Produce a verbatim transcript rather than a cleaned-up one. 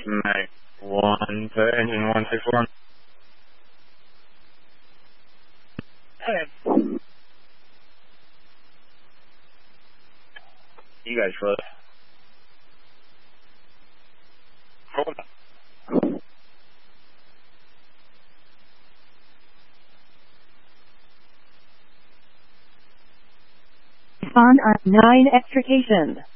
Medic one to engine one six one. Hey. You guys froze. Hold on. On our nine extrication.